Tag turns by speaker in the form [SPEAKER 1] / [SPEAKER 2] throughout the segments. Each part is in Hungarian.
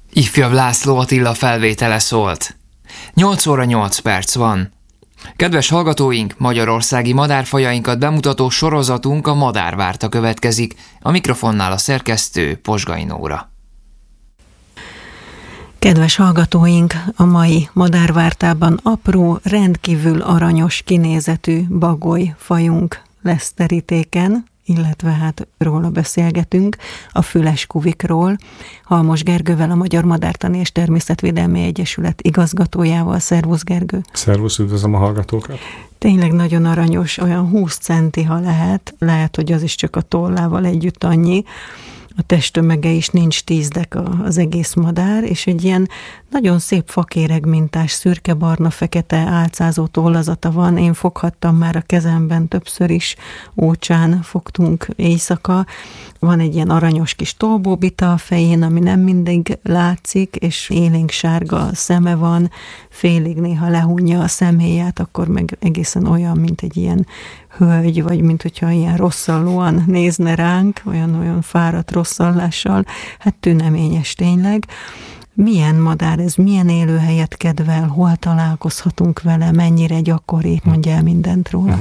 [SPEAKER 1] Ifjabb László Attila felvétele szólt. 8 óra 8 perc van. Kedves hallgatóink, magyarországi madárfajainkat bemutató sorozatunk a Madárvárta következik. A mikrofonnál a szerkesztő Posgai Nóra.
[SPEAKER 2] Kedves hallgatóink, a mai Madárvártában apró, rendkívül aranyos kinézetű bagolyfajunk lesz terítéken, illetve hát róla beszélgetünk, a füleskuvikról. Halmos Gergővel, a Magyar Madártani és Természetvédelmi Egyesület igazgatójával. Szervusz, Gergő!
[SPEAKER 3] Szervusz, üdvözlöm a hallgatókat!
[SPEAKER 2] Tényleg nagyon aranyos, olyan 20 centi, ha lehet, hogy az is csak a tollával együtt annyi. A testtömege is nincs 10 dek az egész madár, és egy ilyen nagyon szép fakéreg mintás, szürke-barna-fekete álcázó tollazata van. Én foghattam már a kezemben többször is, ócsán fogtunk éjszaka. Van egy ilyen aranyos kis tolbóbita a fején, ami nem mindig látszik, és élénk sárga szeme van, félig néha lehúnyja a szemhéját, akkor meg egészen olyan, mint egy ilyen hölgy, vagy mint hogyha ilyen rosszallóan nézne ránk, olyan fáradt rosszallással, hát tüneményes tényleg. Milyen madár ez, milyen élőhelyet kedvel, hol találkozhatunk vele, mennyire gyakori, mondja el mindent róla.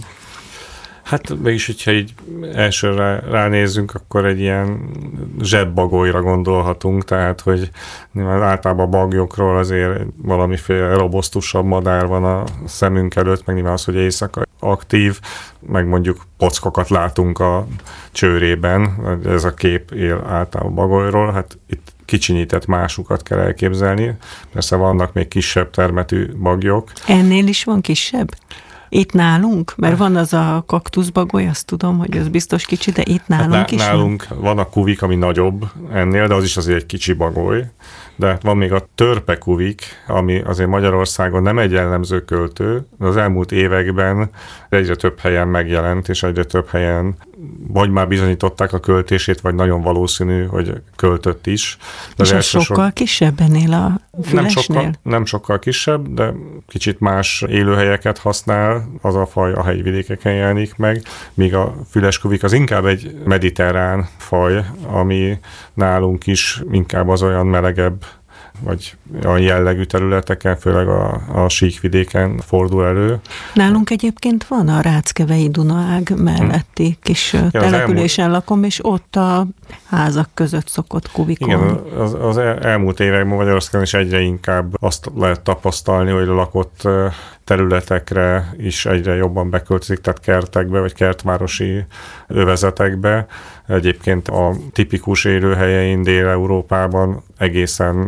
[SPEAKER 3] Hát mégis, hogyha így elsőre ránézzünk, akkor egy ilyen zsebbagolyra gondolhatunk, tehát, hogy általában a bagyokról azért valamiféle robosztusabb madár van a szemünk előtt, meg nyilván az, hogy éjszaka aktív, meg mondjuk pockokat látunk a csőrében, ez a kép él általában a bagolyról, hát itt kicsinyített másukat kell elképzelni. Persze vannak még kisebb termetű bagyok.
[SPEAKER 2] Ennél is van kisebb? Itt nálunk? Mert van az a kaktuszbagoly, azt tudom, hogy az biztos kicsi, de itt nálunk is
[SPEAKER 3] nálunk van a kuvik, ami nagyobb ennél, de az is azért egy kicsi bagoly. De van még a törpekuvik, ami azért Magyarországon nem egy jellemző költő, de az elmúlt években egyre több helyen megjelent, és egyre több helyen vagy már bizonyították a költését, vagy nagyon valószínű, hogy költött is. De
[SPEAKER 2] és az sokkal kisebb ennél a fülesnél?
[SPEAKER 3] Nem sokkal kisebb, de kicsit más élőhelyeket használ, az a faj a hegyvidékeken jelenik meg, míg a füleskuvik az inkább egy mediterrán faj, ami nálunk is inkább az olyan melegebb, vagy a jellegű területeken, főleg a síkvidéken fordul elő.
[SPEAKER 2] Nálunk egyébként van a Ráckevei Dunaág melletti kis településen lakom, és ott a házak között szokott kuvikolni.
[SPEAKER 3] Igen, az elmúlt években Magyarországon is egyre inkább azt lehet tapasztalni, hogy a lakott területekre is egyre jobban beköltözik, tehát kertekbe, vagy kertvárosi övezetekbe. Egyébként a tipikus élőhelyein Dél-Európában egészen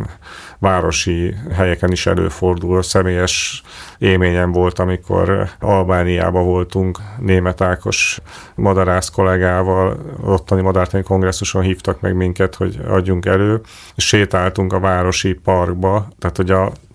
[SPEAKER 3] városi helyeken is előfordul. Személyes élményem volt, amikor Albániában voltunk, Németh Ákos madarász kollégával, ottani madártani kongresszuson hívtak meg minket, hogy adjunk elő, és sétáltunk a városi parkba, tehát hogy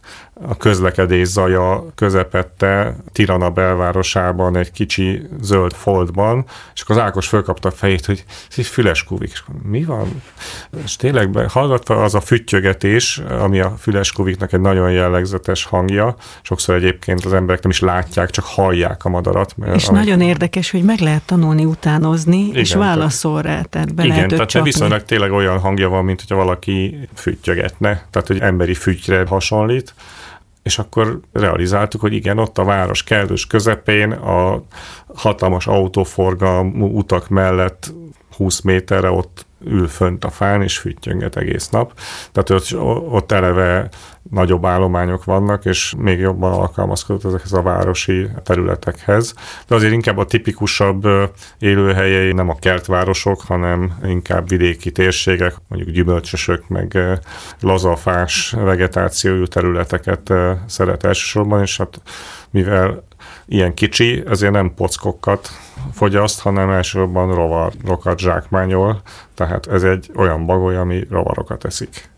[SPEAKER 3] a közlekedés zaja közepette Tirana belvárosában egy kicsi zöld foltban, és akkor az Ákos fölkapta a fejét, hogy ez füleskuvik. És mi van? És tényleg hallgatva az a füttyögetés, ami a füleskuviknak egy nagyon jellegzetes hangja, sokszor egyébként az emberek nem is látják, csak hallják a madarat.
[SPEAKER 2] És nagyon érdekes, hogy meg lehet tanulni, utánozni, igen, és válaszol rá, tehát be lehet
[SPEAKER 3] tehát csapni. Viszonylag tényleg olyan hangja van, mint hogyha valaki füttyögetne, tehát hogy emberi füttyre hasonlít. És akkor realizáltuk, hogy igen, ott a város kellős közepén, a hatalmas autóforgalmú utak mellett 20 méterre ott ül fönt a fán, és füttyönget egész nap. Tehát ott eleve nagyobb állományok vannak, és még jobban alkalmazkodott ezekhez a városi területekhez. De azért inkább a tipikusabb élőhelyei nem a kertvárosok, hanem inkább vidéki térségek, mondjuk gyümölcsösök, meg lazafás vegetációjú területeket szeret elsősorban, és hát mivel ilyen kicsi, ezért nem pockokat fogyaszt, hanem elsősorban rovarokat zsákmányol, tehát ez egy olyan bagoly, ami rovarokat eszik.